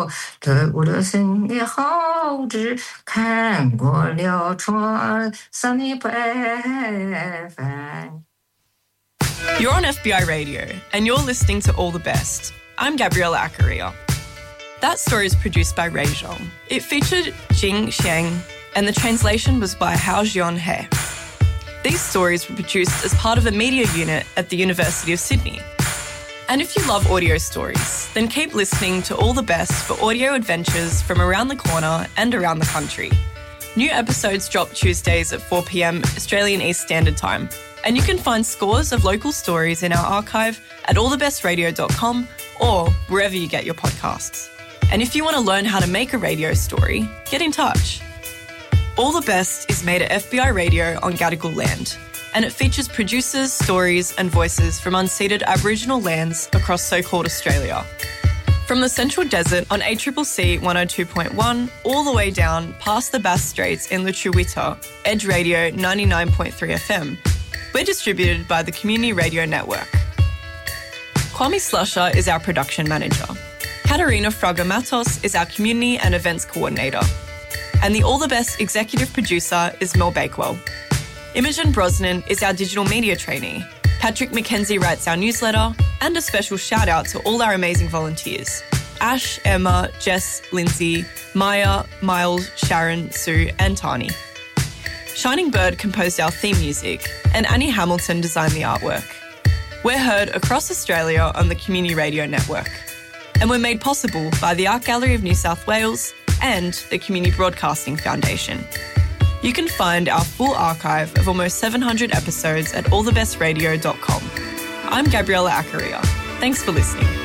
过，得过了森林好志，看过了川山的白帆。 You're on FBI Radio, and you're listening to All the Best. I'm Gabriella Accaria. That story is produced by Ray Zhong. It featured Jing Xiang, and the translation was by Hao Jian He. These stories were produced as part of a media unit at the University of Sydney. And if you love audio stories, then keep listening to All the Best for audio adventures from around the corner and around the country. New episodes drop Tuesdays at 4 p.m. Australian East Standard Time. And you can find scores of local stories in our archive at allthebestradio.com or wherever you get your podcasts. And if you want to learn how to make a radio story, get in touch. All the Best is made at FBI Radio on Gadigal land, and it features producers, stories and voices from unceded Aboriginal lands across so-called Australia. From the Central Desert on ACCC 102.1 all the way down past the Bass Straits in Lutruwita, Edge Radio 99.3 FM. We're distributed by the Community Radio Network. Kwame Slusher is our production manager. Katerina Fraga-Matos is our community and events coordinator. And the All the Best executive producer is Mel Bakewell. Imogen Brosnan is our digital media trainee. Patrick McKenzie writes our newsletter. And a special shout out to all our amazing volunteers. Ash, Emma, Jess, Lindsay, Maya, Miles, Sharon, Sue and Tani. Shining Bird composed our theme music, and Annie Hamilton designed the artwork. We're heard across Australia on the Community Radio Network, and we're made possible by the Art Gallery of New South Wales and the Community Broadcasting Foundation. You can find our full archive of almost 700 episodes at allthebestradio.com. I'm Gabriella Accaria. Thanks for listening.